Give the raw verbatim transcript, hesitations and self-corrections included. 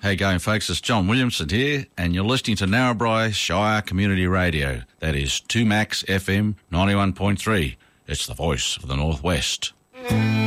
How you going, folks? It's John Williamson here, and you're listening to Narrabri Shire Community Radio. That is two Max F M ninety-one point three. It's the voice of the Northwest.